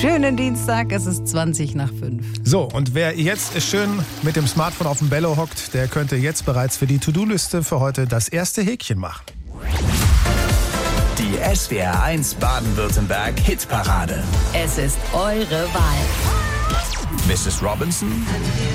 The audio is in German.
schönen Dienstag, es ist 5:20. So, und wer jetzt schön mit dem Smartphone auf dem Bello hockt, der könnte jetzt bereits für die To-Do-Liste für heute das erste Häkchen machen. Die SWR 1 Baden-Württemberg Hitparade. Es ist eure Wahl. Mrs. Robinson,